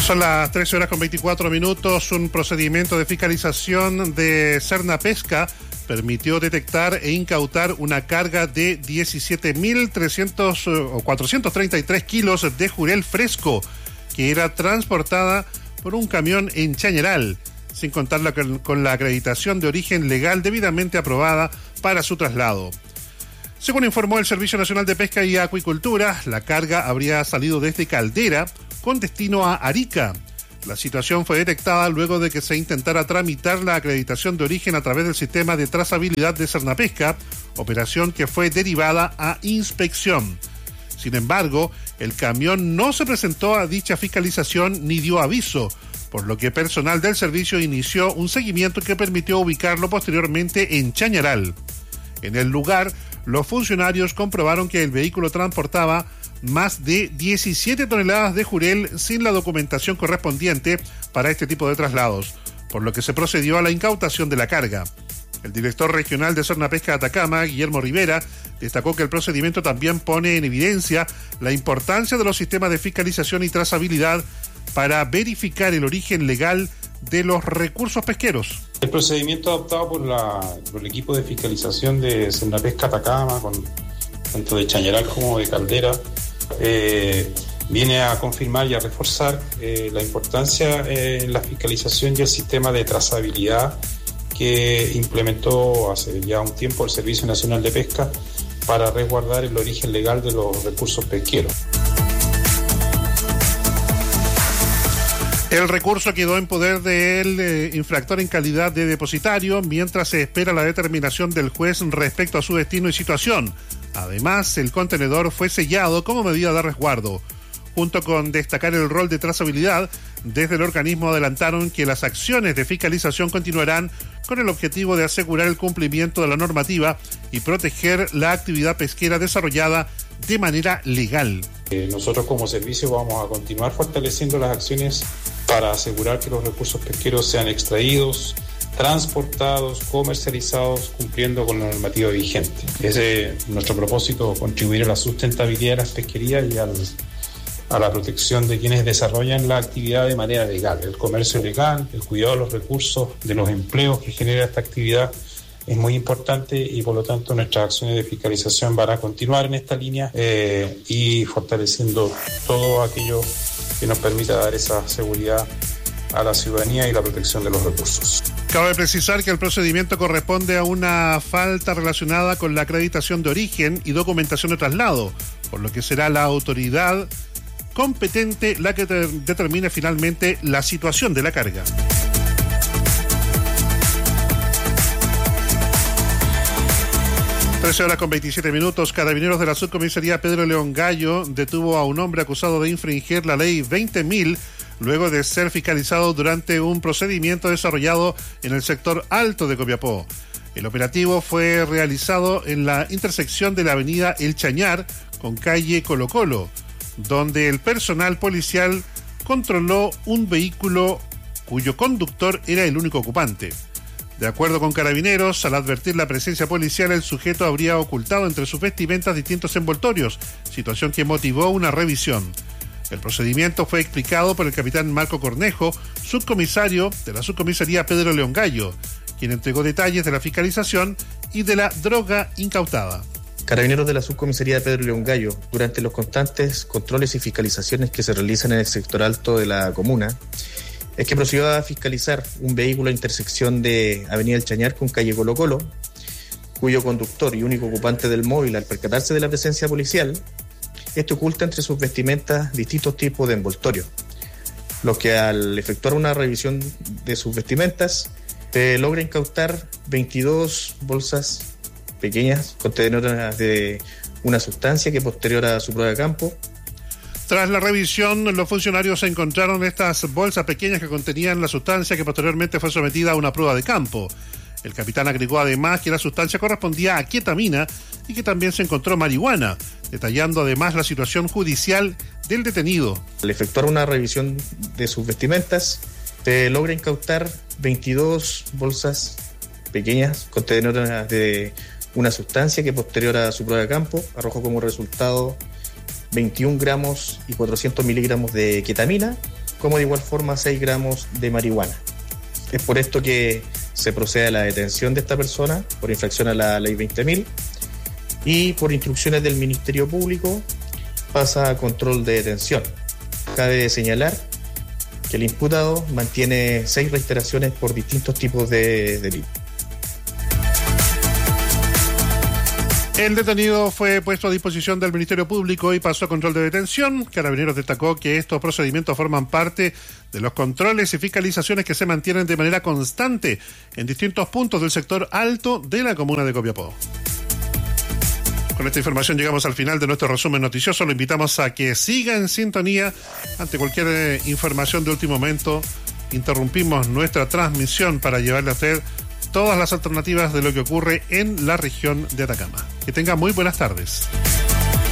Son las 13:24. Un procedimiento de fiscalización de Cernapesca permitió detectar e incautar una carga de 433 kilos de jurel fresco que era transportada por un camión en Chañaral, sin contarla con la acreditación de origen legal debidamente aprobada para su traslado. Según informó el Servicio Nacional de Pesca y Acuicultura, la carga habría salido desde Caldera con destino a Arica. La situación fue detectada luego de que se intentara tramitar la acreditación de origen a través del sistema de trazabilidad de Cernapesca, operación que fue derivada a inspección. Sin embargo, el camión no se presentó a dicha fiscalización ni dio aviso, por lo que personal del servicio inició un seguimiento que permitió ubicarlo posteriormente en Chañaral. En el lugar, los funcionarios comprobaron que el vehículo transportaba más de 17 toneladas de jurel sin la documentación correspondiente para este tipo de traslados, por lo que se procedió a la incautación de la carga. El director regional de Cernapesca Atacama, Guillermo Rivera, destacó que el procedimiento también pone en evidencia la importancia de los sistemas de fiscalización y trazabilidad para verificar el origen legal de los recursos pesqueros. El procedimiento adoptado por el equipo de fiscalización de Cernapesca Atacama, tanto de Chañaral como de Caldera, viene a confirmar y a reforzar la importancia en la fiscalización y el sistema de trazabilidad que implementó hace ya un tiempo el Servicio Nacional de Pesca para resguardar el origen legal de los recursos pesqueros. El recurso quedó en poder del infractor en calidad de depositario mientras se espera la determinación del juez respecto a su destino y situación. Además, el contenedor fue sellado como medida de resguardo. Junto con destacar el rol de trazabilidad, desde el organismo adelantaron que las acciones de fiscalización continuarán con el objetivo de asegurar el cumplimiento de la normativa y proteger la actividad pesquera desarrollada de manera legal. Nosotros como servicio vamos a continuar fortaleciendo las acciones para asegurar que los recursos pesqueros sean extraídos, transportados, comercializados, cumpliendo con la normativa vigente. Ese es nuestro propósito, contribuir a la sustentabilidad de las pesquerías y a la protección de quienes desarrollan la actividad de manera legal. El comercio legal, el cuidado de los recursos, de los empleos que genera esta actividad es muy importante y por lo tanto nuestras acciones de fiscalización van a continuar en esta línea y fortaleciendo todo aquello que nos permita dar esa seguridad a la ciudadanía y la protección de los recursos. Cabe precisar que el procedimiento corresponde a una falta relacionada con la acreditación de origen y documentación de traslado, por lo que será la autoridad competente la que determine finalmente la situación de la carga. 13:27. Carabineros de la Subcomisaría Pedro León Gallo detuvo a un hombre acusado de infringir la ley 20.000 luego de ser fiscalizado durante un procedimiento desarrollado en el sector alto de Copiapó. El operativo fue realizado en la intersección de la avenida El Chañar con calle Colo Colo, donde el personal policial controló un vehículo cuyo conductor era el único ocupante. De acuerdo con Carabineros, al advertir la presencia policial, el sujeto habría ocultado entre sus vestimentas distintos envoltorios, situación que motivó una revisión. El procedimiento fue explicado por el capitán Marco Cornejo, subcomisario de la Subcomisaría Pedro León Gallo, quien entregó detalles de la fiscalización y de la droga incautada. Carabineros de la Subcomisaría de Pedro León Gallo, durante los constantes controles y fiscalizaciones que se realizan en el sector alto de la comuna, es que procedió a fiscalizar un vehículo a intersección de Avenida El Chañar con calle Colo Colo, cuyo conductor y único ocupante del móvil, al percatarse de la presencia policial, oculta entre sus vestimentas distintos tipos de envoltorio, lo que al efectuar una revisión de sus vestimentas logra incautar 22 bolsas pequeñas contenedoras de una sustancia que posterior a su prueba de campo. Tras la revisión, los funcionarios encontraron estas bolsas pequeñas que contenían la sustancia que posteriormente fue sometida a una prueba de campo. El capitán agregó además que la sustancia correspondía a ketamina y que también se encontró marihuana, detallando además la situación judicial del detenido. Al efectuar una revisión de sus vestimentas, logra incautar 22 bolsas pequeñas contenedoras de una sustancia que posterior a su prueba de campo arrojó como resultado 21 gramos y 400 miligramos de ketamina como de igual forma 6 gramos de marihuana. Es por esto que se procede a la detención de esta persona por infracción a la ley 20.000 y por instrucciones del Ministerio Público pasa a control de detención. Cabe señalar que el imputado mantiene 6 reiteraciones por distintos tipos de delitos. El detenido fue puesto a disposición del Ministerio Público y pasó a control de detención. Carabineros destacó que estos procedimientos forman parte de los controles y fiscalizaciones que se mantienen de manera constante en distintos puntos del sector alto de la comuna de Copiapó. Con esta información llegamos al final de nuestro resumen noticioso. Lo invitamos a que siga en sintonía ante cualquier información de último momento. Interrumpimos nuestra transmisión para llevarle a usted todas las alternativas de lo que ocurre en la región de Atacama. Que tenga muy buenas tardes.